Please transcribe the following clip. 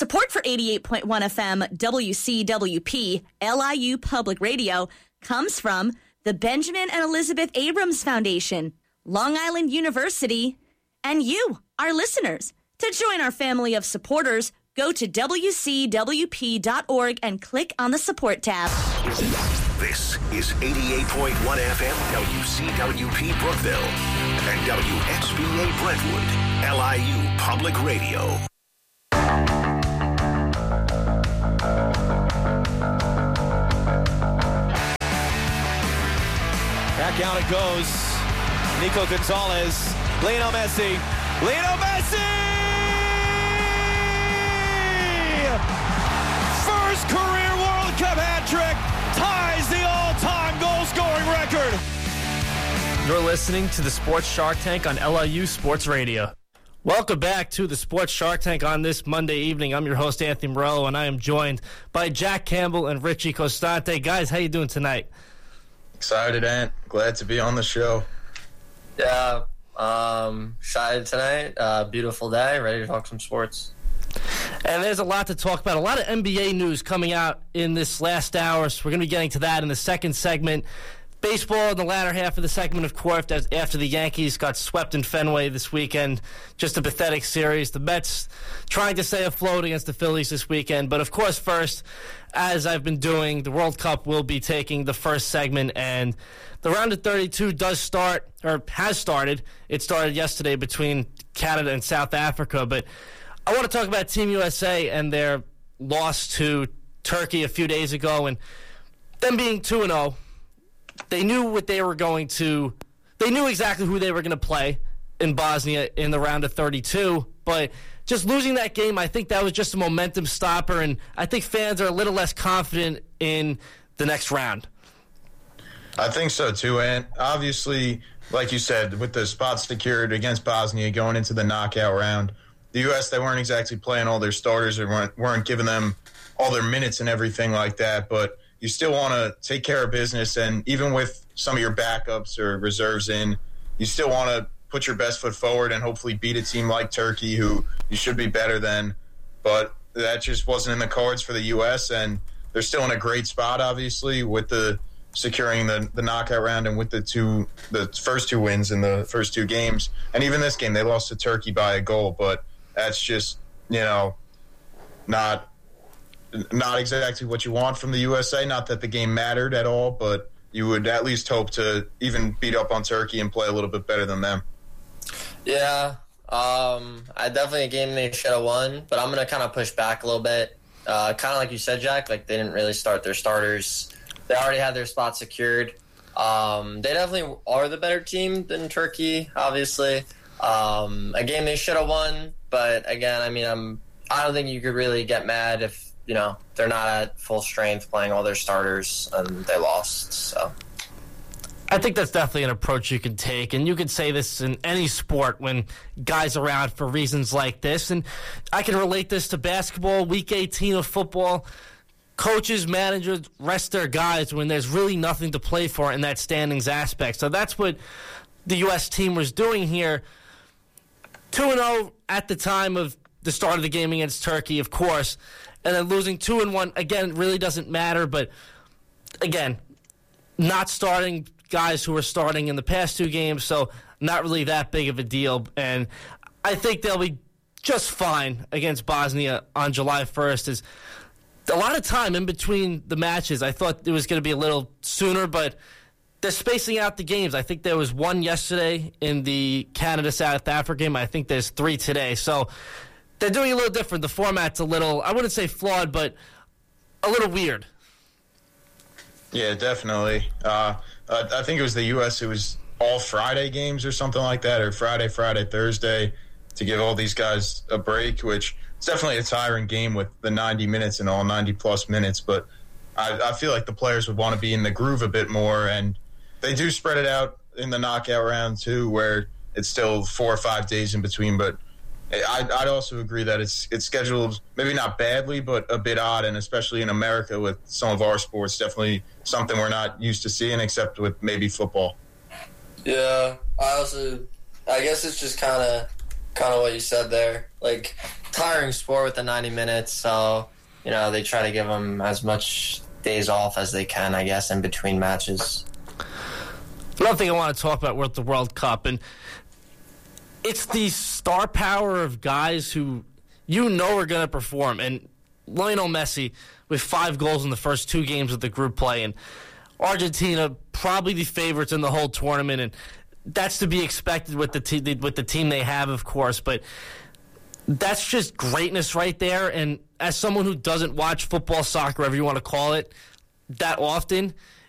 Support for 88.1 FM WCWP LIU Public Radio comes from the Benjamin and Elizabeth Abrams Foundation, Long Island University, and you, our listeners. To join our family of supporters, go to WCWP.org and click on the support tab. This is 88.1 FM WCWP Brookville and WXBA Brentwood, LIU Public Radio. Back out it goes. Nico Gonzalez, Lionel Messi. Lionel Messi! First career World Cup hat trick, ties the all-time goal-scoring record. You're listening to the Sports Shark Tank on LIU Sports Radio. Welcome back to the Sports Shark Tank on this Monday evening. I'm your host, Anthony Morello, and I am joined by Jack Campbell and Richie Costante. Guys, how you doing tonight? Excited, Ant. Glad to be on the show. Yeah, excited tonight. Beautiful day. Ready to talk some sports. And there's a lot to talk about. A lot of NBA news coming out in this last hour, so we're going to be getting to that in the second segment. Baseball in the latter half of the segment, of course, after the Yankees got swept in Fenway this weekend. Just a pathetic series. The Mets trying to stay afloat against the Phillies this weekend. But, of course, first, as I've been doing, the World Cup will be taking the first segment. And the round of 32 does start, or has started. It started yesterday between Canada and South Africa. But I want to talk about Team USA and their loss to Turkey a few days ago. And them being 2-0. They knew what they were going to – they knew exactly who they were going to play in Bosnia in the round of 32. But just losing that game, I think that was just a momentum stopper, and I think fans are a little less confident in the next round. I think so, too, and obviously, like you said, with the spot secured against Bosnia going into the knockout round, the U.S., they weren't exactly playing all their starters or weren't giving them all their minutes and everything like that, but – you still want to take care of business, and even with some of your backups or reserves in, you still want to put your best foot forward and hopefully beat a team like Turkey, who you should be better than. But that just wasn't in the cards for the U.S., and they're still in a great spot, obviously, with the securing the knockout round and with the first two wins in the first two games. And even this game, they lost to Turkey by a goal, but that's just, not exactly what you want from the USA. Not that the game mattered at all, but you would at least hope to even beat up on Turkey and play a little bit better than them. Yeah, I definitely a game they should have won, but I'm going to kind of push back a little bit. Kind of like you said, Jack, like they didn't really start their starters. They already had their spot secured. They definitely are the better team than Turkey, obviously. A game they should have won, but again, I don't think you could really get mad if they're not at full strength playing all their starters and they lost. So I think that's definitely an approach you can take, and you can say this in any sport when guys are out for reasons like this. And I can relate this to basketball, week 18 of football. Coaches, managers rest their guys when there's really nothing to play for in that standings aspect. So that's what the U.S. team was doing here. 2-0 at the time of the start of the game against Turkey, of course. And then losing 2-1, again, really doesn't matter. But, again, not starting guys who were starting in the past two games, so not really that big of a deal. And I think they'll be just fine against Bosnia on July 1st. Is a lot of time in between the matches. I thought it was going to be a little sooner, but they're spacing out the games. I think there was one yesterday in the Canada-South Africa game. I think there's 3 today. So they're doing a little different. The format's a little, I wouldn't say flawed, but a little weird. Yeah, definitely. I think it was the U.S. It was all Friday games or something like that, or Friday, Thursday, to give all these guys a break, which it's definitely a tiring game with the 90 minutes and all 90-plus minutes. But I feel like the players would want to be in the groove a bit more, and they do spread it out in the knockout round, too, where it's still 4 or 5 days in between. But I'd also agree that it's scheduled maybe not badly, but a bit odd, and especially in America with some of our sports, definitely something we're not used to seeing, except with maybe football. Yeah, I guess it's just kind of what you said there. Like, tiring sport with the 90 minutes, so, they try to give them as much days off as they can, I guess, in between matches. Another thing I want to talk about with the World Cup, and it's the star power of guys who are going to perform. And Lionel Messi with 5 goals in the first 2 games of the group play, and Argentina probably the favorites in the whole tournament, and that's to be expected with the team they have, of course. But that's just greatness right there. And as someone who doesn't watch football, soccer, whatever you want to call it, that often,